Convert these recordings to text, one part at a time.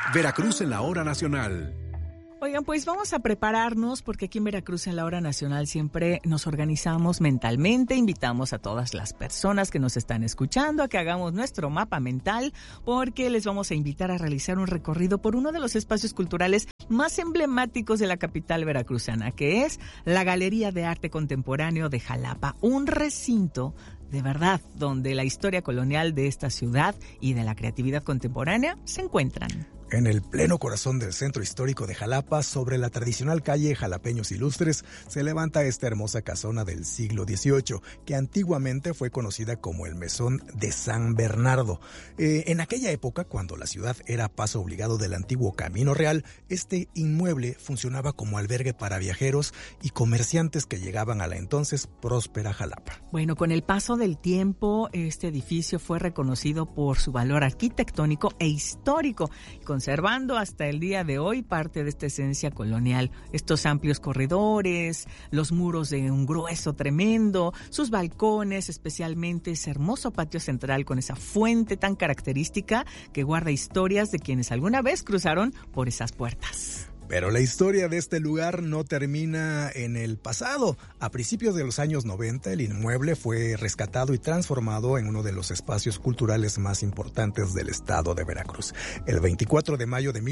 Veracruz en la hora nacional. Oigan, pues vamos a prepararnos porque aquí en Veracruz en la hora nacional siempre nos organizamos mentalmente, invitamos a todas las personas que nos están escuchando a que hagamos nuestro mapa mental porque les vamos a invitar a realizar un recorrido por uno de los espacios culturales más emblemáticos de la capital veracruzana, que es la Galería de Arte Contemporáneo de Jalapa, un recinto de verdad donde la historia colonial de esta ciudad y de la creatividad contemporánea se encuentran. En el pleno corazón del centro histórico de Jalapa, sobre la tradicional calle Jalapeños Ilustres, se levanta esta hermosa casona del siglo XVIII, que antiguamente fue conocida como el Mesón de San Bernardo. En aquella época, cuando la ciudad era paso obligado del antiguo Camino Real, este inmueble funcionaba como albergue para viajeros y comerciantes que llegaban a la entonces próspera Jalapa. Bueno, con el paso del tiempo, este edificio fue reconocido por su valor arquitectónico e histórico, conservando hasta el día de hoy parte de esta esencia colonial. Estos amplios corredores, los muros de un grueso tremendo, sus balcones, especialmente ese hermoso patio central con esa fuente tan característica que guarda historias de quienes alguna vez cruzaron por esas puertas. Pero la historia de este lugar no termina en el pasado. A principios de los años 90, el inmueble fue rescatado y transformado en uno de los espacios culturales más importantes del estado de Veracruz. El 24 de mayo de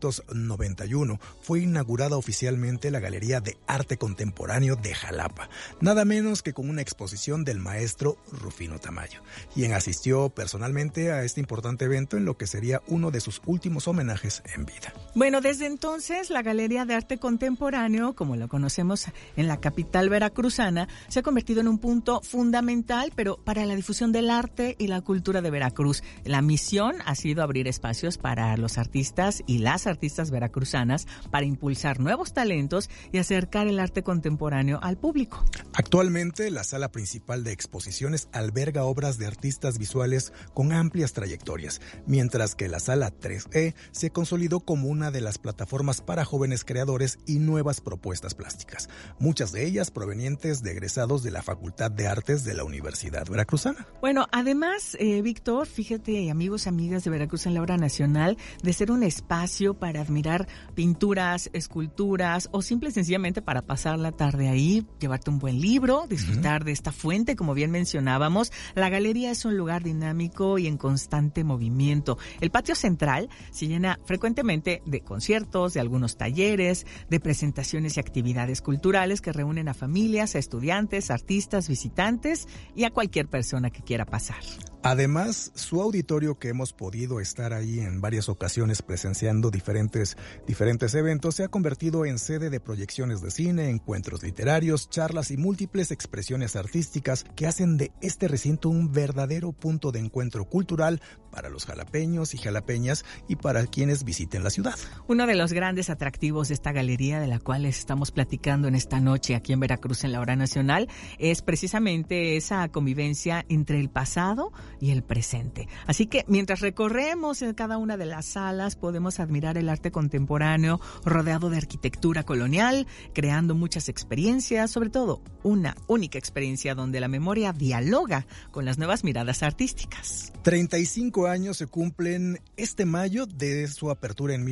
1991 fue inaugurada oficialmente la Galería de Arte Contemporáneo de Jalapa, nada menos que con una exposición del maestro Rufino Tamayo, quien asistió personalmente a este importante evento en lo que sería uno de sus últimos homenajes en vida. Bueno, desde entonces la Galería de Arte Contemporáneo, como lo conocemos en la capital veracruzana, se ha convertido en un punto fundamental, pero para la difusión del arte y la cultura de Veracruz. La misión ha sido abrir espacios para los artistas y las artistas veracruzanas para impulsar nuevos talentos y acercar el arte contemporáneo al público. Actualmente, la sala principal de exposiciones alberga obras de artistas visuales con amplias trayectorias, mientras que la sala 3E se consolidó como una de las plataformas para jóvenes creadores y nuevas propuestas plásticas, muchas de ellas provenientes de egresados de la Facultad de Artes de la Universidad Veracruzana. Bueno, además, Víctor, fíjate, amigos, amigas de Veracruz en la hora nacional, de ser un espacio para admirar pinturas, esculturas o simple y sencillamente para pasar la tarde ahí, llevarte un buen libro, disfrutar de esta fuente, como bien mencionábamos. La galería es un lugar dinámico y en constante movimiento. El patio central se llena frecuentemente de conciertos, de algunos talleres, de presentaciones y actividades culturales que reúnen a familias, a estudiantes, artistas, visitantes y a cualquier persona que quiera pasar. Además, su auditorio, que hemos podido estar ahí en varias ocasiones presenciando diferentes eventos, se ha convertido en sede de proyecciones de cine, encuentros literarios, charlas y múltiples expresiones artísticas que hacen de este recinto un verdadero punto de encuentro cultural para los jalapeños y jalapeñas y para quienes visiten la ciudad. Uno de los grandes atractivos de esta galería de la cual estamos platicando en esta noche aquí en Veracruz en la hora nacional es precisamente esa convivencia entre el pasado y el presente. Así que mientras recorremos en cada una de las salas podemos admirar el arte contemporáneo rodeado de arquitectura colonial, creando muchas experiencias, sobre todo una única experiencia donde la memoria dialoga con las nuevas miradas artísticas. 35 años se cumplen este mayo de su apertura en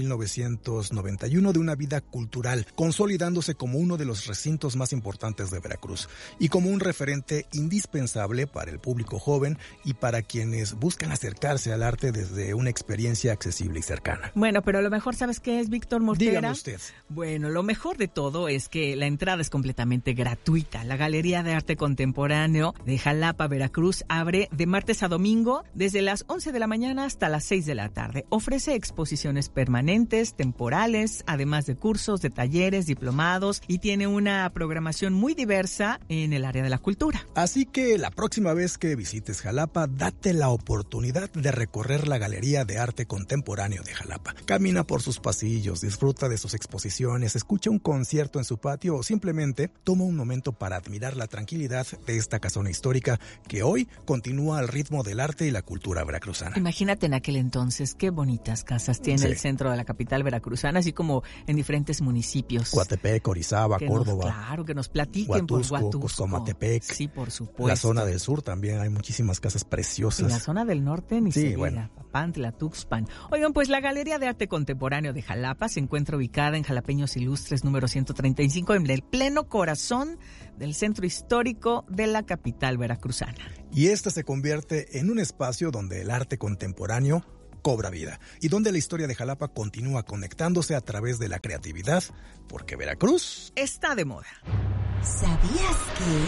1991 de una vida cultural, consolidándose como uno de los recintos más importantes de Veracruz y como un referente indispensable para el público joven y para quienes buscan acercarse al arte desde una experiencia accesible y cercana. Bueno, pero lo mejor, ¿sabes qué es, Víctor Mortera? Dígame usted. Bueno, lo mejor de todo es que la entrada es completamente gratuita. La Galería de Arte Contemporáneo de Jalapa, Veracruz, abre de martes a domingo desde las 11 de la mañana hasta las 6 de la tarde. Ofrece exposiciones permanentes, temporales, además de cursos, de talleres, diplomados y tiene una programación muy diversa en el área de la cultura. Así que la próxima vez que visites Jalapa, date la oportunidad de recorrer la Galería de Arte Contemporáneo de Jalapa. Camina por sus pasillos, disfruta de sus exposiciones, escucha un concierto en su patio o simplemente toma un momento para admirar la tranquilidad de esta casona histórica que hoy continúa al ritmo del arte y la cultura veracruzana. Imagínate en aquel entonces qué bonitas casas tiene el centro de la capital veracruzana, así como en diferentes municipios. Coatepec, Orizaba, Córdoba. Claro, que nos platiquen Huatusco, por Huatusco. Cuscomatepec. Sí, por supuesto. La zona del sur también hay muchísimas casas preciosas preciosas. En la zona del norte ni Sí, se diga. bueno. Papantla, Tuxpan. Oigan, pues la Galería de Arte Contemporáneo de Jalapa se encuentra ubicada en Jalapeños Ilustres número 135, en el pleno corazón del centro histórico de la capital veracruzana. Y esta se convierte en un espacio donde el arte contemporáneo cobra vida y donde la historia de Jalapa continúa conectándose a través de la creatividad, porque Veracruz está de moda. ¿Sabías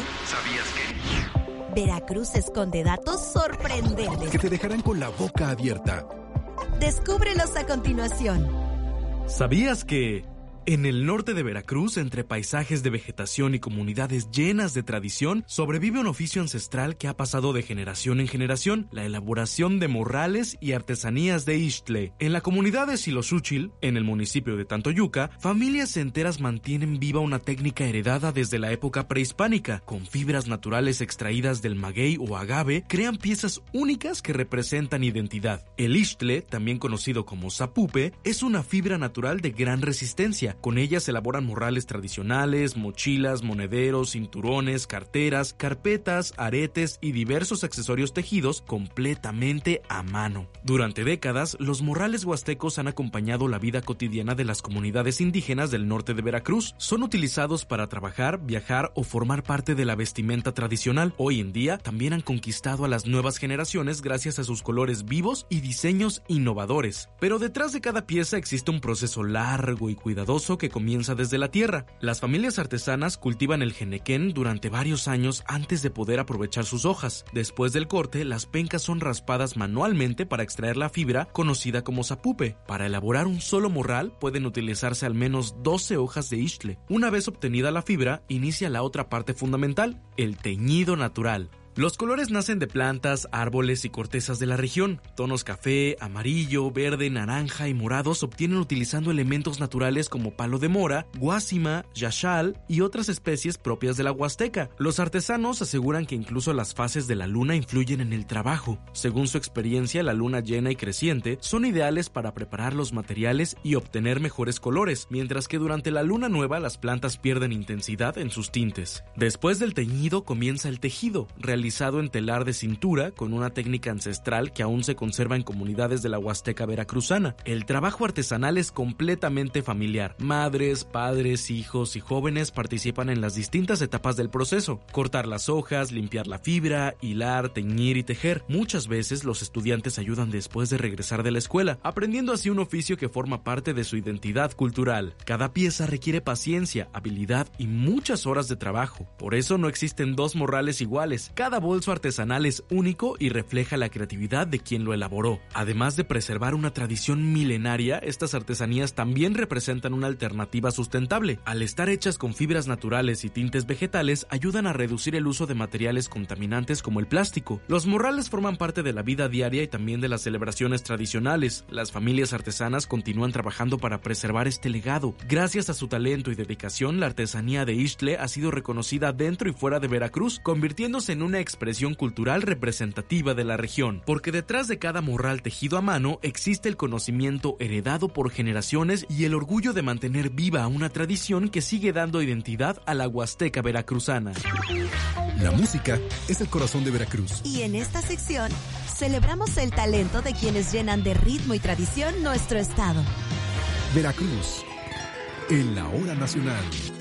que? Veracruz esconde datos sorprendentes Que te dejarán con la boca abierta. Descúbrelos a continuación. ¿Sabías que en el norte de Veracruz, entre paisajes de vegetación y comunidades llenas de tradición, sobrevive un oficio ancestral que ha pasado de generación en generación, la elaboración de morrales y artesanías de Ixtle? En la comunidad de Xiloxúchil, en el municipio de Tantoyuca, familias enteras mantienen viva una técnica heredada desde la época prehispánica. Con fibras naturales extraídas del maguey o agave, crean piezas únicas que representan identidad. El Ixtle, también conocido como zapupe, es una fibra natural de gran resistencia. Con ella se elaboran morrales tradicionales, mochilas, monederos, cinturones, carteras, carpetas, aretes y diversos accesorios tejidos completamente a mano. Durante décadas, los morrales huastecos han acompañado la vida cotidiana de las comunidades indígenas del norte de Veracruz. Son utilizados para trabajar, viajar o formar parte de la vestimenta tradicional. Hoy en día, también han conquistado a las nuevas generaciones gracias a sus colores vivos y diseños innovadores. Pero detrás de cada pieza existe un proceso largo y cuidadoso que comienza desde la tierra. Las familias artesanas cultivan el jenequén durante varios años antes de poder aprovechar sus hojas. Después del corte, las pencas son raspadas manualmente para extraer la fibra conocida como zapupe. Para elaborar un solo morral pueden utilizarse al menos 12 hojas de Ixtle. Una vez obtenida la fibra, inicia la otra parte fundamental, el teñido natural. Los colores nacen de plantas, árboles y cortezas de la región. Tonos café, amarillo, verde, naranja y morado se obtienen utilizando elementos naturales como palo de mora, guásima, yaxal y otras especies propias de la Huasteca. Los artesanos aseguran que incluso las fases de la luna influyen en el trabajo. Según su experiencia, la luna llena y creciente son ideales para preparar los materiales y obtener mejores colores, mientras que durante la luna nueva las plantas pierden intensidad en sus tintes. Después del teñido comienza el tejido, realizado en telar de cintura con una técnica ancestral que aún se conserva en comunidades de la Huasteca veracruzana. El trabajo artesanal es completamente familiar. Madres, padres, hijos y jóvenes participan en las distintas etapas del proceso: cortar las hojas, limpiar la fibra, hilar, teñir y tejer. Muchas veces los estudiantes ayudan después de regresar de la escuela, aprendiendo así un oficio que forma parte de su identidad cultural. Cada pieza requiere paciencia, habilidad y muchas horas de trabajo. Por eso no existen dos morrales iguales. Cada bolso artesanal es único y refleja la creatividad de quien lo elaboró. Además de preservar una tradición milenaria, estas artesanías también representan una alternativa sustentable. Al estar hechas con fibras naturales y tintes vegetales, ayudan a reducir el uso de materiales contaminantes como el plástico. Los morrales forman parte de la vida diaria y también de las celebraciones tradicionales. Las familias artesanas continúan trabajando para preservar este legado. Gracias a su talento y dedicación, la artesanía de Ixtle ha sido reconocida dentro y fuera de Veracruz, convirtiéndose en una expresión cultural representativa de la región, porque detrás de cada morral tejido a mano existe el conocimiento heredado por generaciones y el orgullo de mantener viva una tradición que sigue dando identidad a la Huasteca veracruzana. La música es el corazón de Veracruz. Y en esta sección celebramos el talento de quienes llenan de ritmo y tradición nuestro estado. Veracruz, en la hora nacional.